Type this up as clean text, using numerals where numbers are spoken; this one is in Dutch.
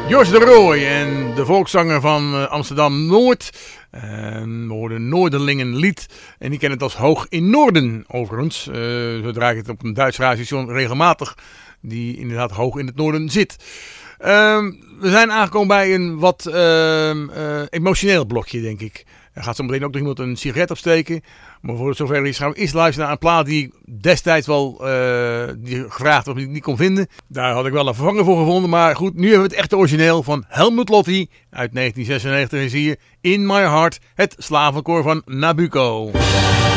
Jos de Rooij en de volkszanger van Amsterdam-Noord. We hoorden Noorderlingenlied. En die kennen het als Hoog in Noorden, overigens. Zo draai ik het op een Duits radiostation regelmatig. Die inderdaad hoog in het noorden zit. We zijn aangekomen bij een wat emotioneel blokje, denk ik. Er gaat zo meteen ook nog iemand een sigaret opsteken. Maar voor het zover is, gaan we eerst luisteren naar een plaat die ik destijds wel die gevraagd of ik niet kon vinden. Daar had ik wel een vervanger voor gevonden. Maar goed, nu hebben we het echte origineel van Helmut Lotti uit 1996. En zie je In My Heart, het slavenkoor van Nabucco.